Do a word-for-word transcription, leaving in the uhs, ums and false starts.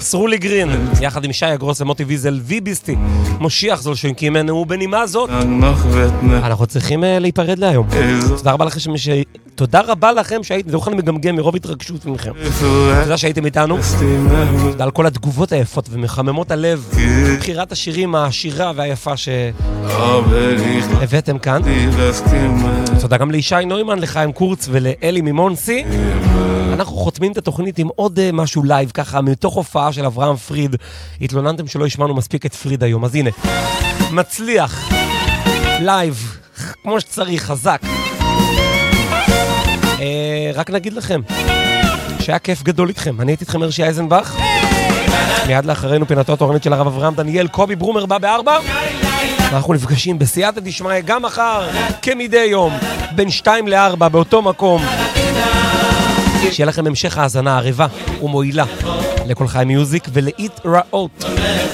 סרולי גרין, יחד עם שי אגרוס ומוטי ויזל ויביסטי, מושיח זול שונקימנו, ובנימה זאת אנחנו צריכים להיפרד להיום. תודה רבה לכם ש... תודה רבה לכם שהייתם, זה אוכל מגמגם מרוב התרגשות ממכם. תודה שהייתם איתנו, תודה על כל התגובות היפות ומחממות הלב, בחירת השירים העשירה והיפה שהבאתם כאן. תודה גם לישי נוימן, לחיים קורץ ולאלי ממונסי. אנחנו חותמים את התוכנית עם עוד משהו לייב, ככה מתוך הופעה של אברהם פריד. התלוננתם שלא השמענו מספיק את פריד היום, אז הנה, מצליח, לייב, כמו שצריך, חזק. אה, רק נגיד לכם שהיה כיף גדול איתכם. אני הייתי איתכם הרשי אייזנבך, מיד לאחרינו פינתו התורנית של הרב אברהם דניאל. קובי ברומר בא בארבע, ואנחנו נפגשים בסייעתא דשמיא גם מחר כמדי יום בין שתיים לארבע באותו מקום. שיהיה לכם המשך האזנה ערבה ומועילה לכל חי מיוזיק ולהתראות.